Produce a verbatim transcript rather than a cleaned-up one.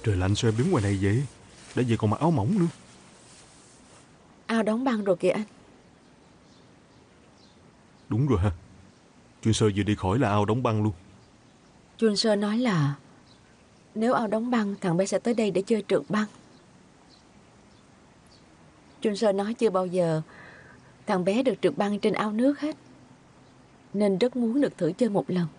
Trời lạnh sao em đứng ngoài này vậy? Đã vậy còn mặc áo mỏng nữa. Ao đóng băng rồi kìa anh. Đúng rồi ha. Chuyên sơ vừa đi khỏi là ao đóng băng luôn. Chuyên sơ nói là nếu ao đóng băng, thằng bé sẽ tới đây để chơi trượt băng. Chuyên sơ nói chưa bao giờ thằng bé được trượt băng trên ao nước hết, nên rất muốn được thử chơi một lần.